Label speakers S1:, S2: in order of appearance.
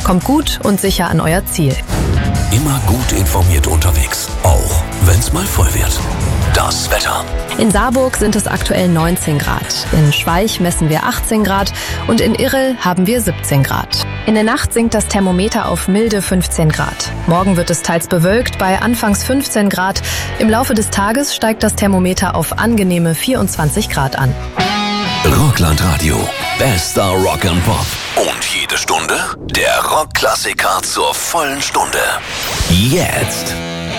S1: Kommt gut und sicher an euer Ziel.
S2: Immer gut informiert unterwegs, auch wenn es mal voll wird. Das Wetter.
S1: In Saarburg sind es aktuell 19 Grad. In Schweich messen wir 18 Grad und in Irrel haben wir 17 Grad. In der Nacht sinkt das Thermometer auf milde 15 Grad. Morgen wird es teils bewölkt bei anfangs 15 Grad. Im Laufe des Tages steigt das Thermometer auf angenehme 24 Grad an.
S2: Rockland-Radio. Bester Rock and Pop. Und jede Stunde der Rockklassiker zur vollen Stunde. Jetzt.